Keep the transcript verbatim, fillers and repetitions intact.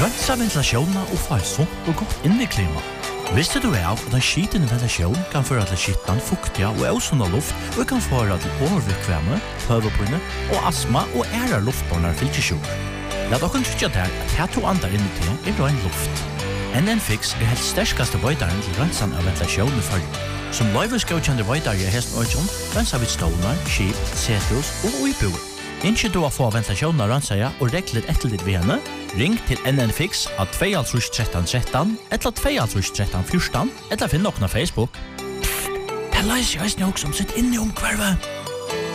Rönsa ventilasjonen og få et sunt og godt inneklima. Visste du av at en skitende ventilasjon kan føre til skittan, fuktiga og ausunda luft og kan føre til overvikvemme, pøvepinne og astma og ære luftbornar fylkesjur. La dere trykke der at her to andre inni til er rein luft. N N Fix er helt sterskaste vøydaren til rønsan av ventilasjon i følge. Som løyveskjøkjende vøydare i hesten øyjon, rønsa vid stålar, skip, setus og uibuer. Innskje du å få ventilasjonen av rønsaja og regler etter ditt ved henne, ring til N N Fix av to tre tre tre tre eller to tre tre fjorten eller finn noen av Facebook. Det løser jeg også som sitt inne om hvervet.